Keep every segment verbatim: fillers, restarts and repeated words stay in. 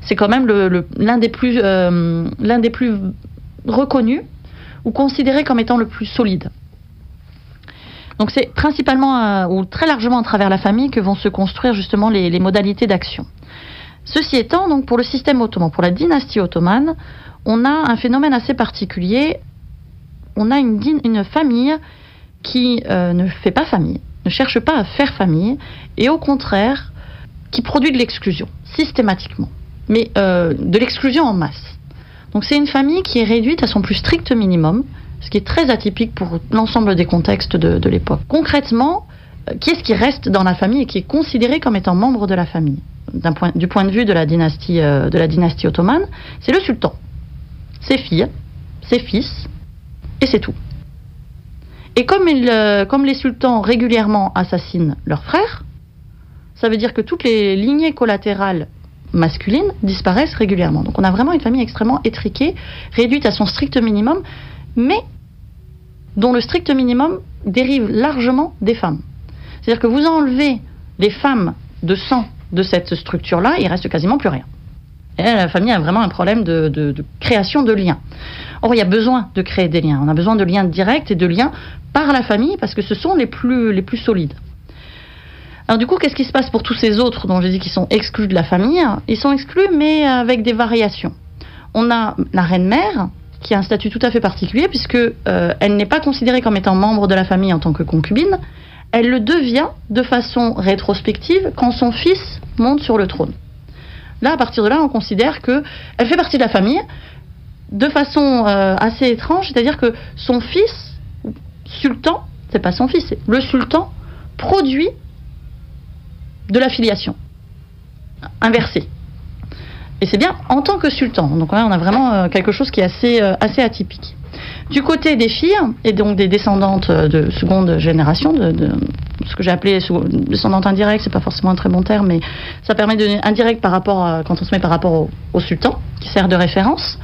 c'est quand même le, le, l'un des plus, euh, l'un des plus reconnus ou considéré comme étant le plus solide. Donc c'est principalement euh, ou très largement à travers la famille que vont se construire justement les, les modalités d'action. Ceci étant, donc pour le système ottoman, pour la dynastie ottomane, on a un phénomène assez particulier. On a une, une famille qui euh, ne fait pas famille, ne cherche pas à faire famille, et au contraire, qui produit de l'exclusion, systématiquement, mais euh, de l'exclusion en masse. Donc c'est une famille qui est réduite à son plus strict minimum, ce qui est très atypique pour l'ensemble des contextes de, de l'époque. Concrètement, euh, qui est-ce qui reste dans la famille et qui est considéré comme étant membre de la famille d'un point, du point de vue de la dynastie, euh, de la dynastie ottomane? C'est le sultan, ses filles, ses fils, et c'est tout. Et comme, il, euh, comme les sultans régulièrement assassinent leurs frères, ça veut dire que toutes les lignées collatérales masculines disparaissent régulièrement. Donc on a vraiment une famille extrêmement étriquée, réduite à son strict minimum, mais dont le strict minimum dérive largement des femmes. C'est-à-dire que vous enlevez les femmes de sang de cette structure-là, il reste quasiment plus rien. Et la famille a vraiment un problème de, de, de création de liens. Or, il y a besoin de créer des liens. On a besoin de liens directs et de liens par la famille, parce que ce sont les plus, les plus solides. Alors du coup, qu'est-ce qui se passe pour tous ces autres dont j'ai dit qu'ils sont exclus de la famille? Ils sont exclus, mais avec des variations. On a la reine-mère, qui a un statut tout à fait particulier, puisque euh, elle n'est pas considérée comme étant membre de la famille en tant que concubine. Elle le devient de façon rétrospective quand son fils monte sur le trône. Là, à partir de là, on considère qu'elle fait partie de la famille de façon euh, assez étrange, c'est-à-dire que son fils, sultan, c'est pas son fils, c'est le sultan, produit de la filiation inversée. Et c'est bien en tant que sultan. Donc là, on a vraiment euh, quelque chose qui est assez, euh, assez atypique. Du côté des filles, et donc des descendantes de seconde génération, de, de ce que j'ai appelé descendantes indirectes, c'est pas forcément un très bon terme, mais ça permet de indirect par rapport à, quand on se met par rapport au, au sultan, qui sert de référence.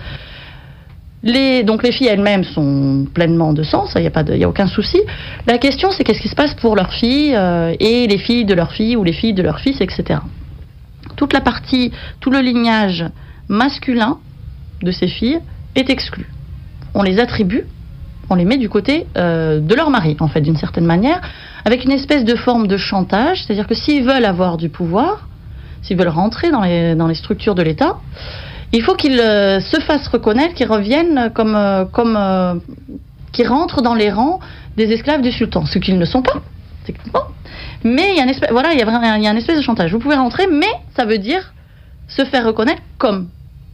Les, donc les filles elles-mêmes sont pleinement de sang, ça il y a pas, il y a aucun souci. La question c'est qu'est-ce qui se passe pour leurs filles euh, et les filles de leurs filles ou les filles de leurs fils, et cetera. Toute la partie, tout le lignage masculin de ces filles est exclu. On les attribue, on les met du côté euh, de leur mari, en fait, d'une certaine manière, avec une espèce de forme de chantage, c'est-à-dire que s'ils veulent avoir du pouvoir, s'ils veulent rentrer dans les, dans les structures de l'État, il faut qu'ils euh, se fassent reconnaître, qu'ils reviennent comme, euh, comme euh, qu'ils rentrent dans les rangs des esclaves du sultan, ce qu'ils ne sont pas, techniquement. Mais il y a une espèce, voilà, il y a vraiment, il y a une espèce de chantage. Vous pouvez rentrer, mais ça veut dire se faire reconnaître comme.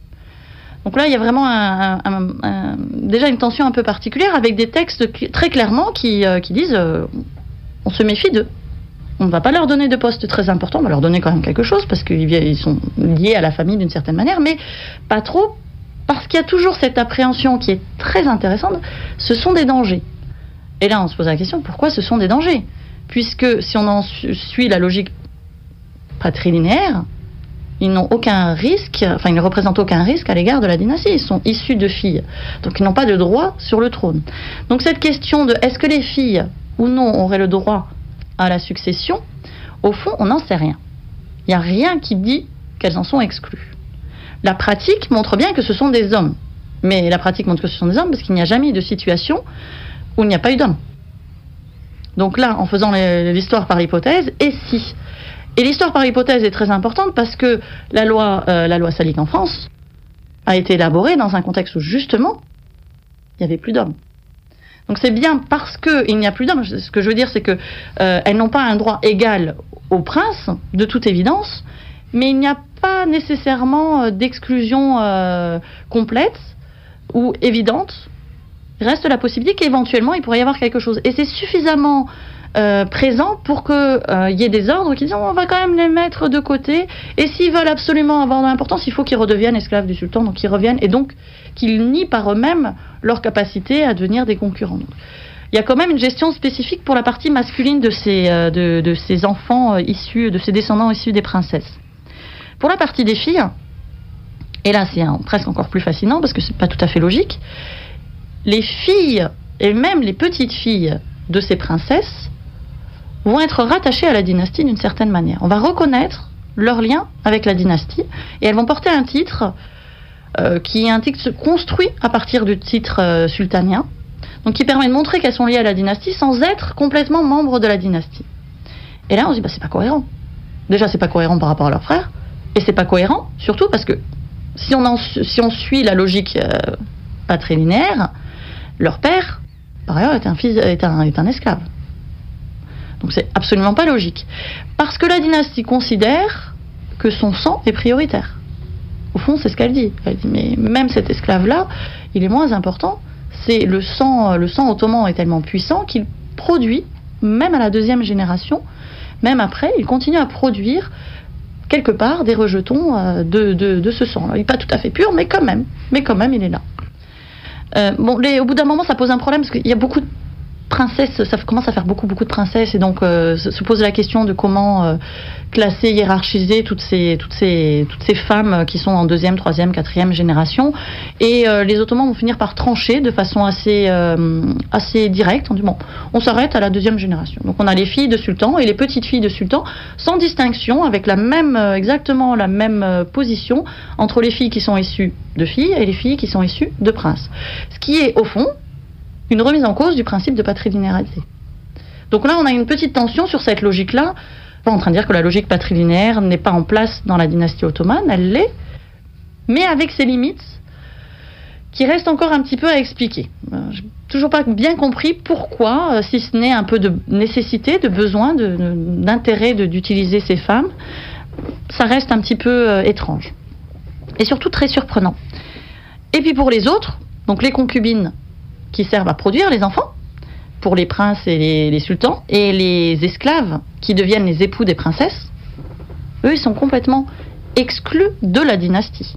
Donc là, il y a vraiment un, un, un, un, déjà une tension un peu particulière avec des textes qui, très clairement qui, euh, qui disent euh, on se méfie d'eux. On ne va pas leur donner de postes très importants, on va leur donner quand même quelque chose parce qu'ils sont liés à la famille d'une certaine manière, mais pas trop, parce qu'il y a toujours cette appréhension qui est très intéressante, ce sont des dangers. Et là, on se pose la question, pourquoi ce sont des dangers? Puisque si on en suit la logique patrilinéaire, ils n'ont aucun risque, enfin ils ne représentent aucun risque à l'égard de la dynastie, ils sont issus de filles, donc ils n'ont pas de droit sur le trône. Donc cette question de est-ce que les filles ou non auraient le droit à la succession, au fond on n'en sait rien. Il n'y a rien qui dit qu'elles en sont exclues. La pratique montre bien que ce sont des hommes, mais la pratique montre que ce sont des hommes parce qu'il n'y a jamais eu de situation où il n'y a pas eu d'hommes. Donc là, en faisant l'histoire par hypothèse, et si? Et l'histoire par hypothèse est très importante parce que la loi, euh, la loi salique en France a été élaborée dans un contexte où justement, il n'y avait plus d'hommes. Donc c'est bien parce qu'il n'y a plus d'hommes, ce que je veux dire c'est que euh, elles n'ont pas un droit égal aux princes, de toute évidence, mais il n'y a pas nécessairement d'exclusion euh, complète ou évidente. Il reste la possibilité qu'éventuellement il pourrait y avoir quelque chose. Et c'est suffisamment euh, présent pour qu'il euh, y ait des ordres qui disent on va quand même les mettre de côté. Et s'ils veulent absolument avoir de l'importance, il faut qu'ils redeviennent esclaves du sultan, donc qu'ils reviennent et donc qu'ils nient par eux-mêmes leur capacité à devenir des concurrents. Donc, il y a quand même une gestion spécifique pour la partie masculine de ces, euh, de, de ces enfants euh, issus, de ces descendants issus des princesses. Pour la partie des filles, et là c'est un, presque encore plus fascinant parce que c'est pas tout à fait logique, les filles, et même les petites filles de ces princesses, vont être rattachées à la dynastie d'une certaine manière. On va reconnaître leur lien avec la dynastie, et elles vont porter un titre euh, qui est un titre construit à partir du titre euh, sultanien, donc qui permet de montrer qu'elles sont liées à la dynastie sans être complètement membres de la dynastie. Et là, on se dit, bah, c'est pas cohérent. Déjà, c'est pas cohérent par rapport à leurs frères, et c'est pas cohérent, surtout parce que si on, en, si on suit la logique euh, patrilinéaire, leur père, par ailleurs, est un, fils, est un, est un esclave. Donc c'est absolument pas logique. Parce que la dynastie considère que son sang est prioritaire. Au fond, c'est ce qu'elle dit. Elle dit, mais même cet esclave-là, il est moins important. C'est le sang, le sang ottoman est tellement puissant qu'il produit, même à la deuxième génération, même après, il continue à produire quelque part des rejetons de, de, de ce sang. Il n'est pas tout à fait pur, mais quand même, mais quand même, il est là. Euh, bon, les, au bout d'un moment, ça pose un problème parce qu'il y a beaucoup de princesses, ça commence à faire beaucoup, beaucoup de princesses, et donc euh, se pose la question de comment euh, classer, hiérarchiser toutes ces, toutes ces, toutes ces femmes qui sont en deuxième, troisième, quatrième génération. Et euh, les Ottomans vont finir par trancher de façon assez, euh, assez directe. On dit bon, on s'arrête à la deuxième génération. Donc on a les filles de sultans et les petites filles de sultans, sans distinction, avec la même, euh, exactement la même euh, position entre les filles qui sont issues de filles et les filles qui sont issues de princes. Ce qui est, au fond, une remise en cause du principe de patrilinéarité. Donc là, on a une petite tension sur cette logique-là. Pas en train de dire que la logique patrilinéaire n'est pas en place dans la dynastie ottomane, elle l'est, mais avec ses limites qui restent encore un petit peu à expliquer. Je n'ai toujours pas bien compris pourquoi, si ce n'est un peu de nécessité, de besoin, de, de, d'intérêt de, d'utiliser ces femmes, ça reste un petit peu euh, étrange. Et surtout très surprenant. Et puis pour les autres, donc les concubines, qui servent à produire les enfants, pour les princes et les, les sultans, et les esclaves qui deviennent les époux des princesses, eux, ils sont complètement exclus de la dynastie.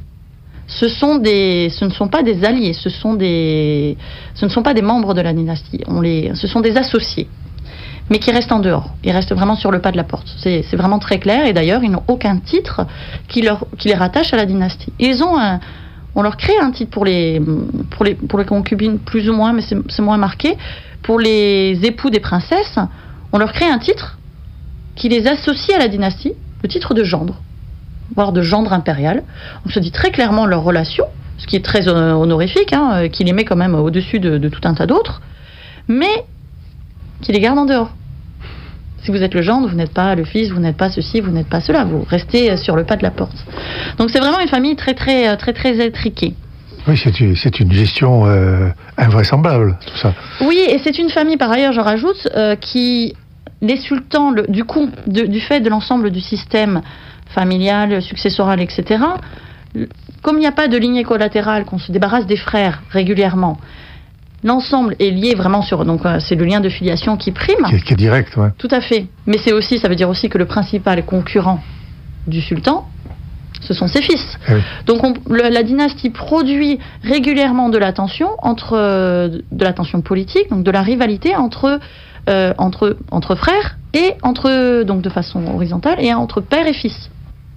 Ce, sont des, ce ne sont pas des alliés, ce, sont des, ce ne sont pas des membres de la dynastie, on les, ce sont des associés, mais qui restent en dehors, ils restent vraiment sur le pas de la porte. C'est, c'est vraiment très clair, et d'ailleurs, ils n'ont aucun titre qui, leur, qui les rattache à la dynastie. Ils ont un... On leur crée un titre pour les, pour les, pour les concubines, plus ou moins, mais c'est, c'est moins marqué. Pour les époux des princesses, on leur crée un titre qui les associe à la dynastie, le titre de gendre, voire de gendre impérial. On se dit très clairement leur relation, ce qui est très honorifique, hein, qui les met quand même au-dessus de, de tout un tas d'autres, mais qui les garde en dehors. Si vous êtes le gendre, vous n'êtes pas le fils, vous n'êtes pas ceci, vous n'êtes pas cela, vous restez sur le pas de la porte. Donc c'est vraiment une famille très très très très étriquée. Oui, c'est une, c'est une gestion euh, invraisemblable, tout ça. Oui, et c'est une famille, par ailleurs, je rajoute, euh, qui, les sultans, le, du coup, de, du fait de l'ensemble du système familial, successoral, et cetera, comme il n'y a pas de lignée collatérale, qu'on se débarrasse des frères régulièrement, l'ensemble est lié vraiment sur, donc c'est le lien de filiation qui prime. Qui est, qui est direct, ouais. Tout à fait. Mais c'est aussi, ça veut dire aussi que le principal concurrent du sultan, ce sont ses fils. Eh oui. Donc on, le, la dynastie produit régulièrement de la tension entre, de la tension politique, donc de la rivalité entre, euh, entre, entre frères et entre, donc de façon horizontale, et entre père et fils.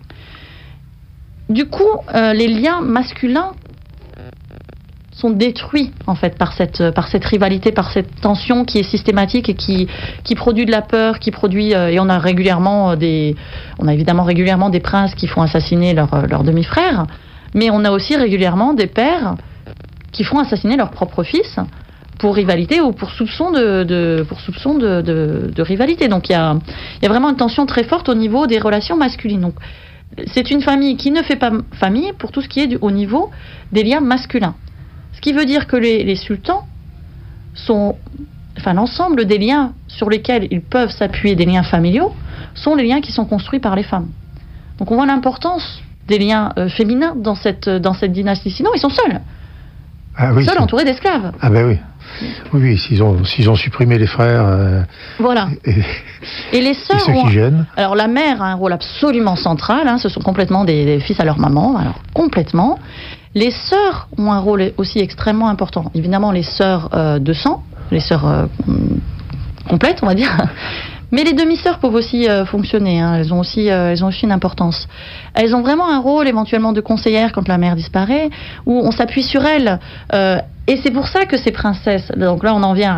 Du coup, euh, les liens masculins sont détruits en fait par cette par cette rivalité, par cette tension qui est systématique et qui qui produit de la peur, qui produit euh, et on a régulièrement des on a évidemment régulièrement des princes qui font assassiner leurs leurs demi-frères, mais on a aussi régulièrement des pères qui font assassiner leurs propres fils pour rivalité ou pour soupçon de, de pour soupçon de, de, de rivalité. Donc il y a il y a vraiment une tension très forte au niveau des relations masculines. Donc c'est une famille qui ne fait pas famille pour tout ce qui est du, au niveau des liens masculins. Ce qui veut dire que les, les sultans sont, enfin l'ensemble des liens sur lesquels ils peuvent s'appuyer, des liens familiaux, sont les liens qui sont construits par les femmes. Donc on voit l'importance des liens euh, féminins dans cette, dans cette dynastie. Sinon, ils sont seuls. Ah oui, seuls, c'est... entourés d'esclaves. Ah ben oui. Oui, oui, s'ils ont, s'ils ont supprimé les frères. Euh, voilà. Et, et les sœurs. Et ceux ont, qui gênent. Alors la mère a un rôle absolument central. Hein, ce sont complètement des, des fils à leur maman. Alors complètement. Les sœurs ont un rôle aussi extrêmement important. Évidemment, les sœurs euh, de sang, les sœurs euh, complètes, on va dire. Mais les demi-sœurs peuvent aussi euh, fonctionner. Hein. Elles ont aussi, euh, elles ont aussi une importance. Elles ont vraiment un rôle éventuellement de conseillère quand la mère disparaît, où on s'appuie sur elles. Euh, et c'est pour ça que ces princesses, donc là on en vient à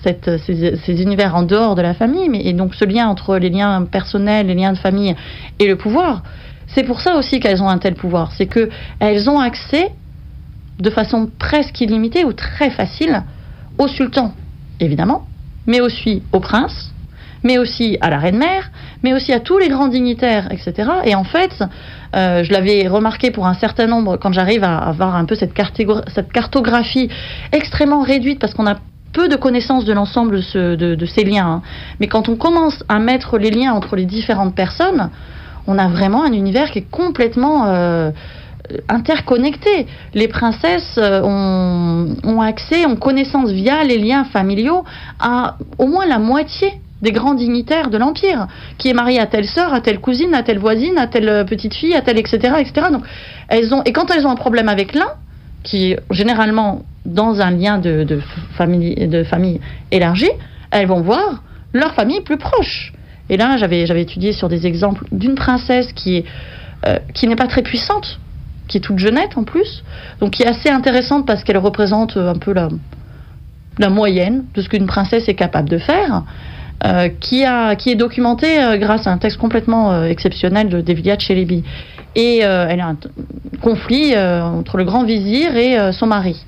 cette, ces, ces univers en dehors de la famille, mais, et donc ce lien entre les liens personnels, les liens de famille et le pouvoir. C'est pour ça aussi qu'elles ont un tel pouvoir. C'est qu'elles ont accès de façon presque illimitée ou très facile au sultan, évidemment, mais aussi au prince, mais aussi à la reine-mère, mais aussi à tous les grands dignitaires, et cetera. Et en fait, euh, je l'avais remarqué pour un certain nombre, quand j'arrive à avoir un peu cette, cette cartographie extrêmement réduite, parce qu'on a peu de connaissances de l'ensemble de, ce, de, de ces liens. Hein. Mais quand on commence à mettre les liens entre les différentes personnes, on a vraiment un univers qui est complètement euh, interconnecté. Les princesses euh, ont, ont accès, ont connaissance via les liens familiaux à au moins la moitié des grands dignitaires de l'Empire, qui est marié à telle sœur, à telle cousine, à telle voisine, à telle petite fille, à telle, et cetera, et cetera. Donc, elles ont, et quand elles ont un problème avec l'un, qui est généralement dans un lien de, de, famille, de famille élargie, elles vont voir leur famille plus proche. Et là, j'avais, j'avais étudié sur des exemples d'une princesse qui est, euh, qui n'est pas très puissante, qui est toute jeunette en plus, donc qui est assez intéressante parce qu'elle représente un peu la, la moyenne de ce qu'une princesse est capable de faire. Euh, qui, a, qui est documentée euh, grâce à un texte complètement euh, exceptionnel de Devliat Chelebi. Et euh, elle a un t- conflit euh, entre le grand vizir et euh, son mari.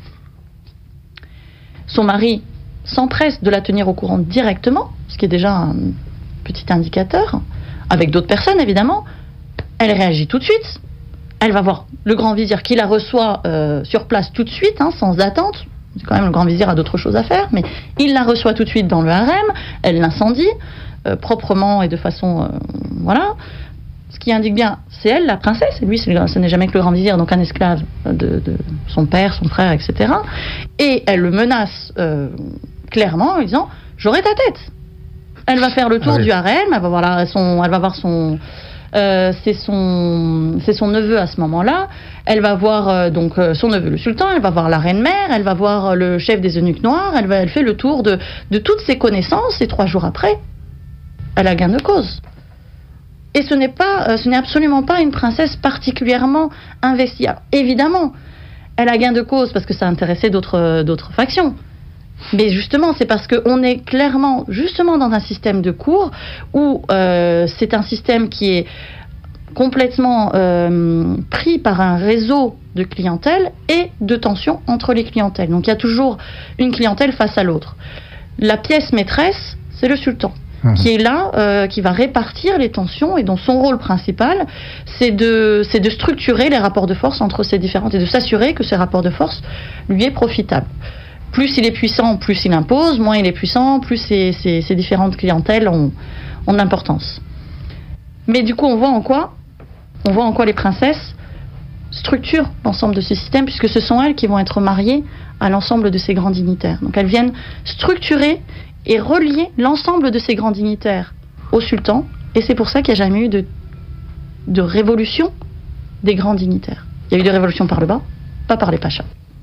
Son mari s'empresse de la tenir au courant directement, ce qui est déjà un petit indicateur, avec d'autres personnes évidemment. Elle réagit tout de suite. Elle va voir le grand vizir qui la reçoit euh, sur place tout de suite, hein, sans attente. C'est quand même le grand vizir a d'autres choses à faire, mais il la reçoit tout de suite dans le harem, elle l'incendie, euh, proprement et de façon... Euh, voilà. Ce qui indique bien, c'est elle, la princesse, et lui, c'est le, ce n'est jamais que le grand vizir, donc un esclave de, de son père, son frère, et cetera. Et elle le menace euh, clairement en lui disant « J'aurai ta tête !» Elle va faire le tour ah oui. du harem, elle va voir, la, son, elle va voir son... Euh, c'est son, c'est son neveu à ce moment-là. Elle va voir euh, donc euh, son neveu le sultan, elle va voir la reine-mère, elle va voir euh, le chef des eunuques noirs, elle, va, elle fait le tour de, de toutes ses connaissances et trois jours après, elle a gain de cause. Et ce n'est pas, euh, ce n'est absolument pas une princesse particulièrement investie. Alors, évidemment, elle a gain de cause parce que ça intéressait d'autres, euh, d'autres factions. Mais justement, c'est parce qu'on est clairement justement dans un système de cours où euh, c'est un système qui est complètement euh, pris par un réseau de clientèle et de tensions entre les clientèles. Donc il y a toujours une clientèle face à l'autre. La pièce maîtresse, c'est le sultan, mmh. qui est là, euh, qui va répartir les tensions et dont son rôle principal, c'est de, c'est de structurer les rapports de force entre ces différentes et de s'assurer que ces rapports de force lui est profitable. Plus il est puissant, plus il impose, moins il est puissant, plus ces, ces, ces différentes clientèles ont, ont de l'importance. Mais du coup, on voit en quoi, on voit en quoi les princesses structurent l'ensemble de ce système, puisque ce sont elles qui vont être mariées à l'ensemble de ces grands dignitaires. Donc elles viennent structurer et relier l'ensemble de ces grands dignitaires au sultan, et c'est pour ça qu'il n'y a jamais eu de, de révolution des grands dignitaires. Il y a eu des révolutions par le bas, pas par les pachas.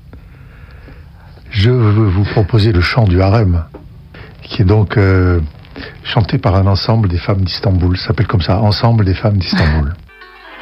Je veux vous proposer le chant du harem, qui est donc euh, chanté par un ensemble des femmes d'Istanbul. Ça s'appelle comme ça, Ensemble des femmes d'Istanbul.